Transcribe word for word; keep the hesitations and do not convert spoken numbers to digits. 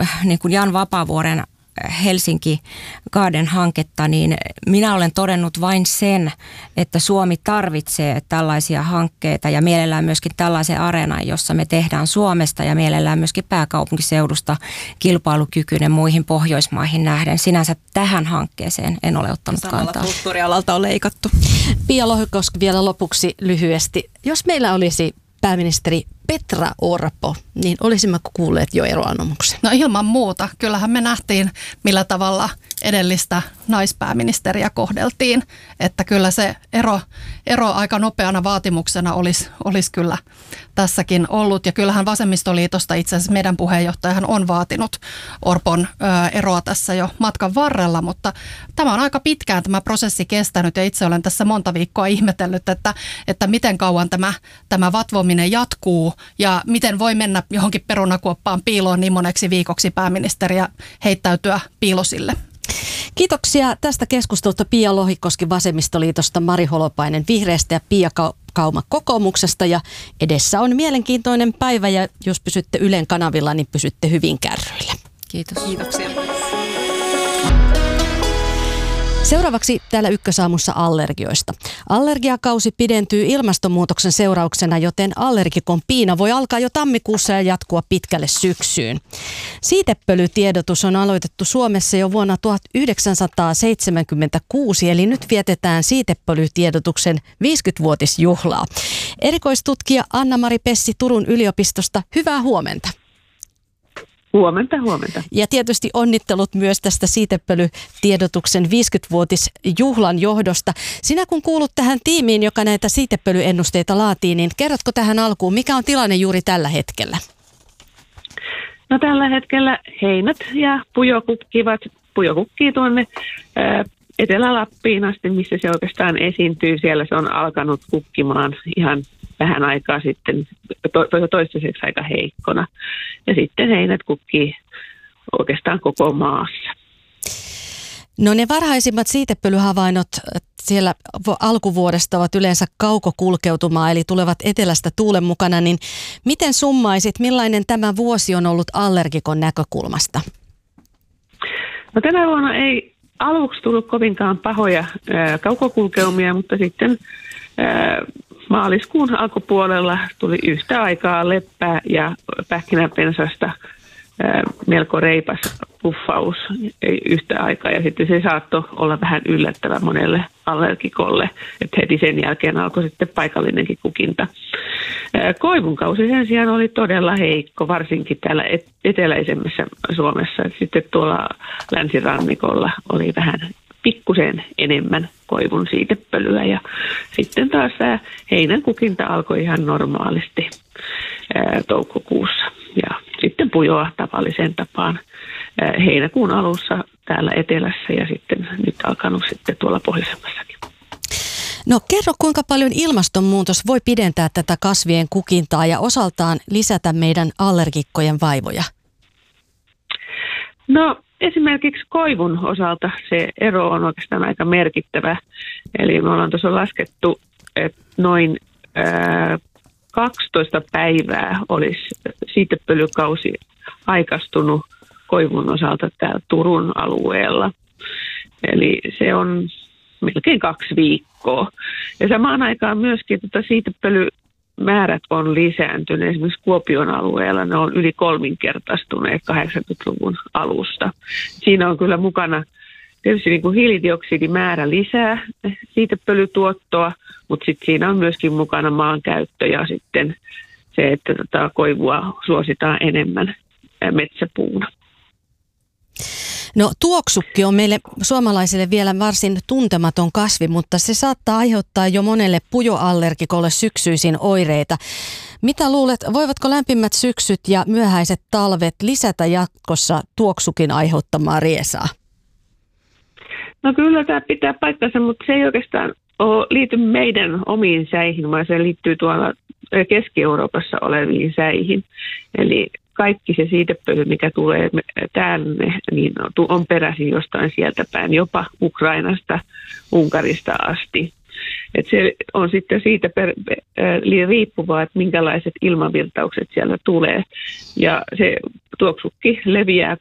niin kuin Jan Vapaavuoren Helsinki Garden-hanketta, niin minä olen todennut vain sen, että Suomi tarvitsee tällaisia hankkeita ja mielellään myöskin tällaisen areenan, jossa me tehdään Suomesta ja mielellään myöskin pääkaupunkiseudusta kilpailukykyinen muihin Pohjoismaihin nähden. Sinänsä tähän hankkeeseen en ole ottanut Samalla kantaa. kulttuurialalta on leikattu. Pia Lohikoski vielä lopuksi lyhyesti. Jos meillä olisi pääministeri Petra Orpo, niin olisimmeko kuulleet jo eroanomuksen? No ilman muuta. Kyllähän me nähtiin, millä tavalla edellistä naispääministeriä kohdeltiin. Että kyllä se ero, ero aika nopeana vaatimuksena olisi, olisi kyllä tässäkin ollut. Ja kyllähän Vasemmistoliitosta itse asiassa meidän puheenjohtajahan on vaatinut Orpon ö, eroa tässä jo matkan varrella. Mutta tämä on aika pitkään tämä prosessi kestänyt ja itse olen tässä monta viikkoa ihmetellyt, että, että miten kauan tämä, tämä vatvominen jatkuu. Ja miten voi mennä johonkin perunakuoppaan piiloon niin moneksi viikoksi pääministeri ja heittäytyä piilosille? Kiitoksia tästä keskustelusta Pia Lohikoski Vasemmistoliitosta, Mari Holopainen Vihreästä ja Pia Kauma kokoomuksesta. Ja edessä on mielenkiintoinen päivä ja jos pysytte Ylen kanavilla, niin pysytte hyvin kärryillä. Kiitos. Kiitoksia. Seuraavaksi täällä Ykkösaamussa allergioista. Allergiakausi pidentyy ilmastonmuutoksen seurauksena, joten allergikon piina voi alkaa jo tammikuussa ja jatkua pitkälle syksyyn. Siitepölytiedotus on aloitettu Suomessa jo vuonna tuhatyhdeksänsataaseitsemänkymmentäkuusi, eli nyt vietetään siitepölytiedotuksen viisikymmenvuotisjuhlaa. Erikoistutkija Anna-Mari Pessi Turun yliopistosta, hyvää huomenta. Huomenta, huomenta. Ja tietysti onnittelut myös tästä siitepölytiedotuksen viisikymmenvuotisjuhlan johdosta. Sinä kun kuulut tähän tiimiin, joka näitä siitepölyennusteita laatii, niin kerrotko tähän alkuun, mikä on tilanne juuri tällä hetkellä? No tällä hetkellä heinät ja pujo kukkivat. Pujo kukkii tuonne ää, Etelä-Lappiin asti, missä se oikeastaan esiintyy. Siellä se on alkanut kukkimaan ihan vähän aikaa sitten, to, to, toistaiseksi aika heikkona. Ja sitten heinät kukkii oikeastaan koko maassa. No ne varhaisimmat siitepölyhavainnot siellä alkuvuodesta ovat yleensä kaukokulkeutumaa, eli tulevat etelästä tuulen mukana. Niin miten summaisit, millainen tämä vuosi on ollut allergikon näkökulmasta? No tänä vuonna ei aluksi tullut kovinkaan pahoja ää, kaukokulkeumia, mutta sitten ää, maaliskuun alkupuolella tuli yhtä aikaa leppää ja pähkinänpensasta ää, melko reipas puffaus yhtä aikaa. Ja sitten se saattoi olla vähän yllättävä monelle allergikolle, että heti sen jälkeen alkoi sitten paikallinenkin kukinta. Ää, koivunkausi sen sijaan oli todella heikko, varsinkin täällä et- eteläisemmässä Suomessa. Et sitten tuolla länsirannikolla oli vähän pikkusen enemmän koivun siitepölyä ja sitten taas tämä heinän kukinta alkoi ihan normaalisti ää, toukokuussa ja sitten pujoa tavalliseen tapaan ää, heinäkuun alussa täällä etelässä ja sitten nyt alkanut sitten tuolla pohjoisemmassakin. No kerro, kuinka paljon ilmastonmuutos voi pidentää tätä kasvien kukintaa ja osaltaan lisätä meidän allergikkojen vaivoja? No esimerkiksi koivun osalta se ero on oikeastaan aika merkittävä. Eli me ollaan tuossa laskettu, että noin ää, kaksitoista päivää olisi siitepölykausi aikaistunut koivun osalta täällä Turun alueella. Eli se on melkein kaksi viikkoa. Ja samaan aikaan myöskin tuota siitepölymäärät on lisääntyneet. Esimerkiksi Kuopion alueella ne on yli kolminkertaistuneet kahdeksankymmentäluvun alusta. Siinä on kyllä mukana tietysti niin kuin hiilidioksidimäärä lisää siitepölytuottoa, mutta sitten siinä on myöskin mukana maankäyttö ja sitten se, että tota koivua suositaan enemmän metsäpuuna. No tuoksukki on meille suomalaisille vielä varsin tuntematon kasvi, mutta se saattaa aiheuttaa jo monelle pujoallergikolle syksyisin oireita. Mitä luulet, voivatko lämpimät syksyt ja myöhäiset talvet lisätä jatkossa tuoksukin aiheuttamaa riesaa? No kyllä tämä pitää paikkansa, mutta se ei oikeastaan ole, liity meidän omiin säihin, vaan se liittyy tuolla Keski-Euroopassa oleviin säihin. Eli kaikki se siitepöly, mikä tulee tänne, niin on peräisin jostain sieltä päin, jopa Ukrainasta, Unkarista asti. Et se on sitten siitä per, riippuvaa, että minkälaiset ilmavirtaukset siellä tulee. Ja se tuoksukki leviää